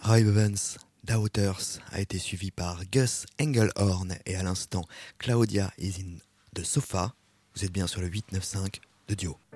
Roy Evans, Daughters a été suivi par Gus Engelhorn et à l'instant Claudia is in the sofa. Vous êtes bien sur le 895 de Duo.